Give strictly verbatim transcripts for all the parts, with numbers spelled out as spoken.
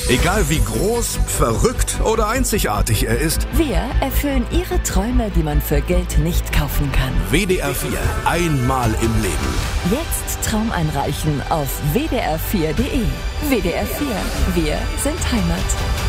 Egal wie groß, verrückt oder einzigartig er ist, Wir erfüllen Ihre Träume, die man für Geld nicht kaufen kann. W D R vier, einmal im Leben. Jetzt Traum einreichen auf w d r vier punkt d e. W D R vier, wir sind Heimat.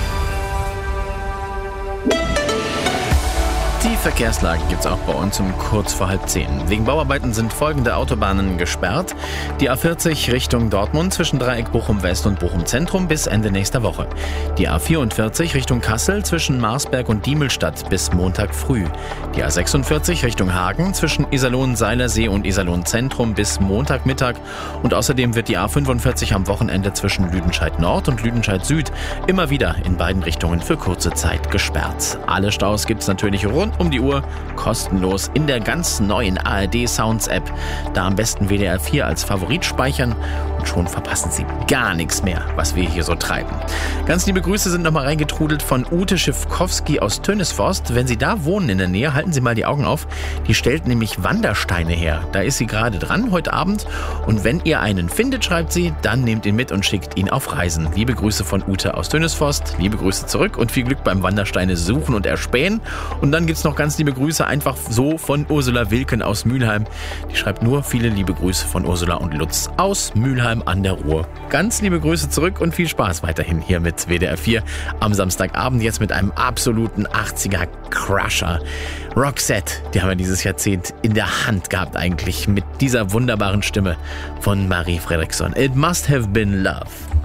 Die Verkehrslage gibt's auch bei uns um kurz vor halb zehn. Wegen Bauarbeiten sind folgende Autobahnen gesperrt. Die A vierzig Richtung Dortmund zwischen Dreieck Bochum West und Bochum Zentrum bis Ende nächster Woche. Die A vierundvierzig Richtung Kassel zwischen Marsberg und Diemelstadt bis Montag früh. Die A sechsundvierzig Richtung Hagen zwischen Iserlohn-Seilersee und Iserlohn Zentrum bis Montagmittag. Und außerdem wird die A fünfundvierzig am Wochenende zwischen Lüdenscheid Nord und Lüdenscheid Süd immer wieder in beiden Richtungen für kurze Zeit gesperrt. Alle Staus gibt's natürlich rund um die Uhr, kostenlos in der ganz neuen A R D Sounds App. Da am besten W D R vier als Favorit speichern und schon verpassen Sie gar nichts mehr, was wir hier so treiben. Ganz liebe Grüße sind nochmal reingetrudelt von Ute Schiffkowski aus Tönisforst. Wenn Sie da wohnen in der Nähe, halten Sie mal die Augen auf. Die stellt nämlich Wandersteine her. Da ist sie gerade dran heute Abend. Und wenn ihr einen findet, schreibt sie, dann nehmt ihn mit und schickt ihn auf Reisen. Liebe Grüße von Ute aus Tönisforst. Liebe Grüße zurück und viel Glück beim Wandersteine suchen und erspähen. Und dann gibt's noch ganz liebe Grüße einfach so von Ursula Wilken aus Mülheim. Die schreibt nur viele liebe Grüße von Ursula und Lutz aus Mülheim an der Ruhr. Ganz liebe Grüße zurück und viel Spaß weiterhin hier mit W D R vier am Samstagabend. Jetzt mit einem absoluten achtziger-Crusher. Roxette, die haben wir dieses Jahrzehnt in der Hand gehabt eigentlich mit dieser wunderbaren Stimme von Marie Fredriksson. It must have been love.